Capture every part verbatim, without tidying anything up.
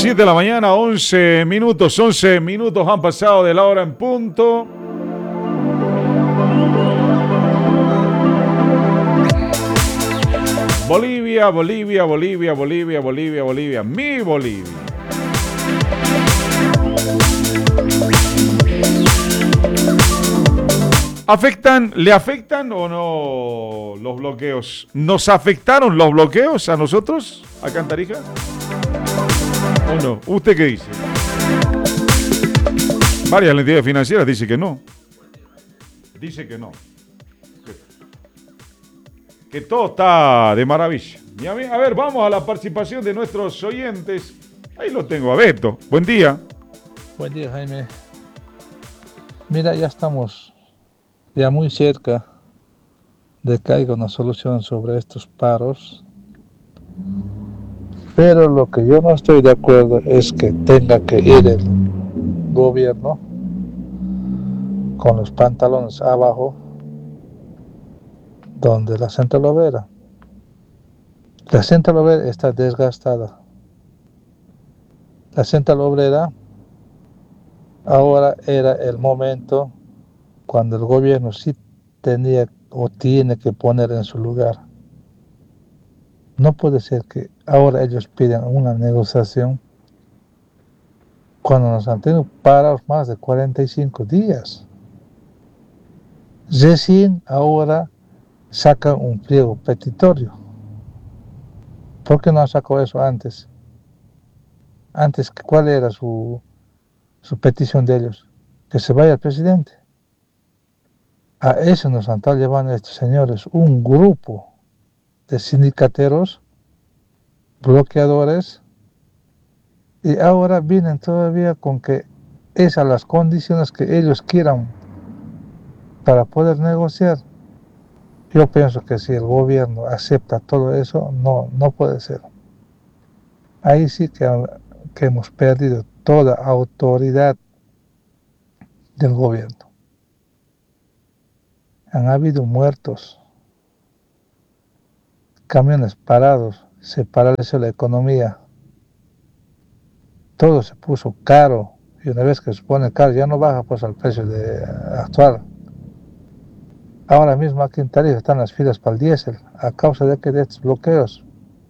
siete de la mañana, once minutos, once minutos han pasado de la hora en punto. Bolivia, Bolivia, Bolivia, Bolivia, Bolivia, Bolivia, mi Bolivia. ¿Afectan, le afectan o no los bloqueos? ¿Nos afectaron los bloqueos a nosotros, a Cantarija? ¿O no? ¿Usted qué dice? Varias entidades financieras dicen que no. Dice que no. Que, que todo está de maravilla. Y a, mí, a ver, vamos a la participación de nuestros oyentes. Ahí lo tengo, a Beto. Buen día. Buen día, Jaime. Mira, ya estamos ya muy cerca de que haya una solución sobre estos paros. Pero lo que yo no estoy de acuerdo es que tenga que ir el gobierno con los pantalones abajo donde la central obrera. La central obrera está desgastada. La central obrera ahora era el momento cuando el gobierno sí tenía o tiene que poner en su lugar. No puede ser que ahora ellos pidan una negociación cuando nos han tenido parados más de cuarenta y cinco días. Recién ahora sacan un pliego petitorio. ¿Por qué no han sacado eso antes? Antes, ¿cuál era su, su petición de ellos? Que se vaya el presidente. A eso nos han estado llevando estos señores, un grupo de sindicateros, bloqueadores, y ahora vienen todavía con que esas las condiciones que ellos quieran para poder negociar. Yo pienso que si el gobierno acepta todo eso, no, no puede ser. Ahí sí que, que hemos perdido toda autoridad del gobierno. Han habido muertos, camiones parados, se paralizó la economía, todo se puso caro, y una vez que se pone caro ya no baja pues al precio de, actual. Ahora mismo aquí en Tarija están las filas para el diésel, a causa de que de estos bloqueos.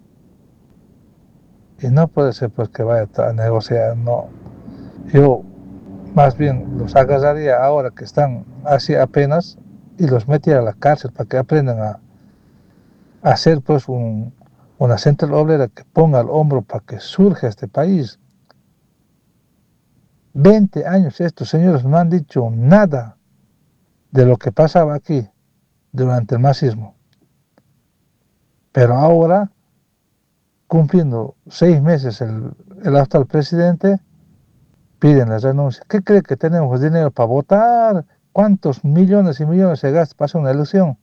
Y no puede ser pues que vaya a negociar, no. Yo más bien los agarraría ahora que están así apenas y los metiera a la cárcel para que aprendan a, a hacer pues un, una central obrera que ponga el hombro para que surja este país. veinte años estos señores no han dicho nada de lo que pasaba aquí durante el masismo. Pero ahora, cumpliendo seis meses el, el actual presidente, piden la renuncia. ¿Qué cree que tenemos dinero para votar? ¿Cuántos millones y millones se gasta para hacer una elección?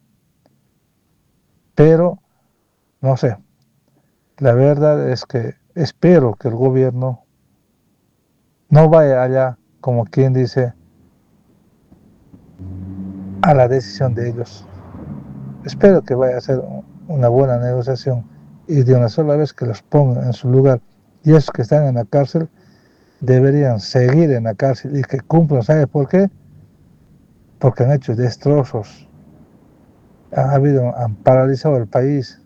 Pero, no sé, la verdad es que espero que el gobierno no vaya allá, como quien dice, a la decisión de ellos. Espero que vaya a ser una buena negociación y de una sola vez que los pongan en su lugar. Y esos que están en la cárcel deberían seguir en la cárcel y que cumplan. ¿Sabe por qué? Porque han hecho destrozos, han, habido, han paralizado el país.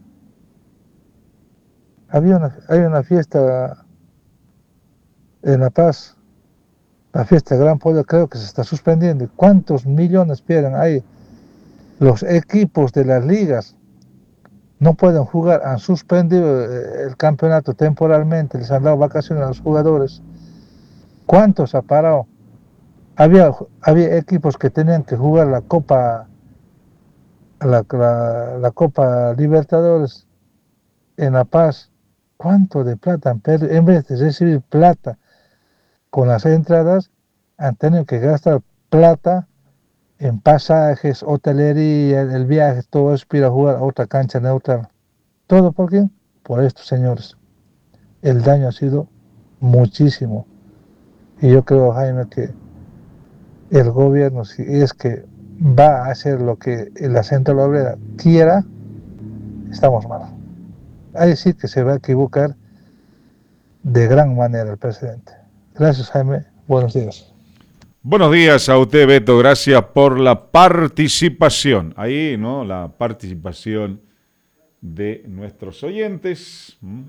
Había una, hay una fiesta en La Paz, la fiesta Gran Poder, creo que se está suspendiendo. ¿Cuántos millones pierden ahí? Los equipos de las ligas no pueden jugar, han suspendido el campeonato temporalmente, les han dado vacaciones a los jugadores. ¿Cuántos ha parado? Había, había equipos que tenían que jugar la Copa, la, la, la Copa Libertadores en La Paz. ¿Cuánto de plata han perdido? En vez de recibir plata con las entradas, han tenido que gastar plata en pasajes, hotelería, el viaje, todo eso para ir a jugar a otra cancha neutral. ¿Todo por quién? Por estos señores. El daño ha sido muchísimo. Y yo creo, Jaime, que el gobierno, si es que va a hacer lo que la central obrera quiera, estamos mal. Ahí sí que se va a equivocar de gran manera el presidente. Gracias, Jaime. Buenos días. Buenos días a usted, Beto. Gracias por la participación. Ahí, ¿no? La participación de nuestros oyentes. ¿Mm?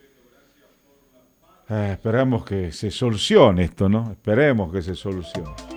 Eh, esperamos que se solucione esto, ¿no? Esperemos que se solucione.